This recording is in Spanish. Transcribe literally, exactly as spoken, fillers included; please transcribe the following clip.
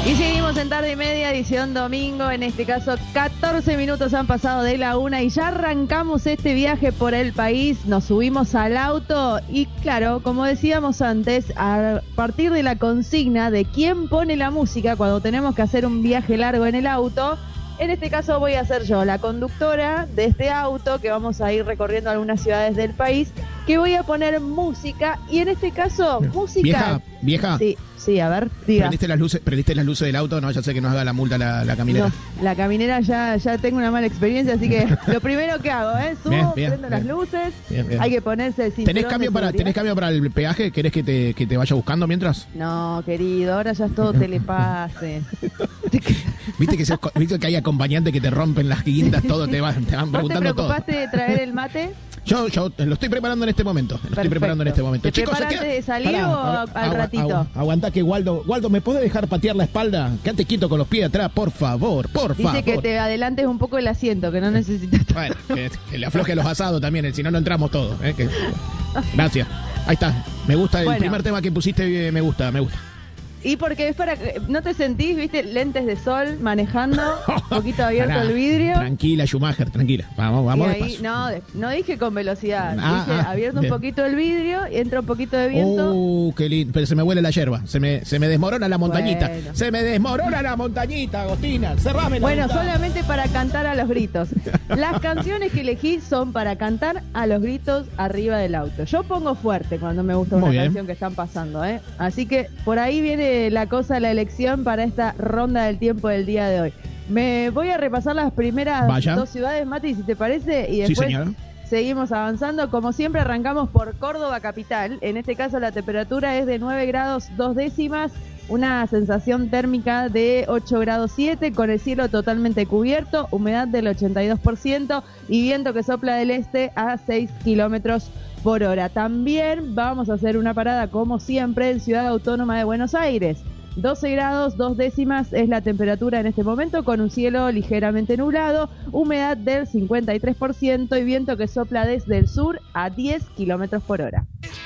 Y seguimos en Tarde y Media, edición domingo, en este caso catorce minutos han pasado de la una y ya arrancamos este viaje por el país, nos subimos al auto y claro, como decíamos antes, a partir de la consigna de quién pone la música cuando tenemos que hacer un viaje largo en el auto, en este caso voy a ser yo, la conductora de este auto que vamos a ir recorriendo algunas ciudades del país, que voy a poner música y en este caso música... Vieja, vieja. Sí. Sí, a ver, diga. ¿Prendiste las luces, prendiste las luces del auto? No, ya sé que nos haga la multa la, la caminera. No, la caminera ya, ya tengo una mala experiencia, así que lo primero que hago, ¿eh? Subo, bien, bien, prendo bien. las luces, Bien, bien. hay que ponerse el cinturón. ¿Tenés cambio, de para, seguridad. ¿Tenés cambio para el peaje? ¿Querés que te, que te vaya buscando mientras? No, querido, ahora ya es todo telepase. ¿Viste que, se- ¿Viste que hay acompañantes que te rompen las guindas, todo, te van, te van ¿Vos te preguntando todo? preocupaste de traer el mate? Yo, yo lo estoy preparando en este momento. Lo estoy Perfecto. preparando en este momento. ¿Te Chicos, preparás queda- antes de salir Pará, o a- al agua- ratito? agua- aguantá que Waldo, Waldo, ¿me podés dejar patear la espalda? Quédate quieto con los pies atrás, por favor, por Dice favor. que te adelantes un poco el asiento, que no necesitas... Bueno, que, que le afloje los asados también, eh, si no, no entramos todos. eh, que- Gracias. Ahí está. Me gusta el Bueno. primer tema que pusiste, eh, me gusta, me gusta. Y porque es para que no te sentís, viste, lentes de sol manejando, un poquito abierto Pará. el vidrio. Tranquila, Schumacher, tranquila. Vamos, vamos Y ahí, despacio. no, de- no dije con velocidad, Ah, dije ah, abierto bien. un poquito el vidrio, entra un poquito de viento. Uh, qué lindo. Pero se me huele la yerba. Se me, se me desmorona la montañita. Bueno. Se me desmorona la montañita, Agostina. Cerrame la Bueno, ventana. solamente para cantar a los gritos. Las canciones que elegí son para cantar a los gritos arriba del auto. Yo pongo fuerte cuando me gusta una Muy bien. canción que están pasando, ¿eh? Así que por ahí viene la cosa, la elección para esta ronda del tiempo del día de hoy. Me voy a repasar las primeras Vaya. dos ciudades, Mati, si te parece, y Sí, después señora. seguimos avanzando. Como siempre, arrancamos por Córdoba capital. En este caso la temperatura es de nueve grados dos décimas, una sensación térmica de ocho grados siete, con el cielo totalmente cubierto, humedad del ochenta y dos por ciento y viento que sopla del este a seis kilómetros por hora. También vamos a hacer una parada, como siempre, en Ciudad Autónoma de Buenos Aires. doce grados dos décimas es la temperatura en este momento, con un cielo ligeramente nublado, humedad del cincuenta y tres por ciento y viento que sopla desde el sur a diez kilómetros por hora.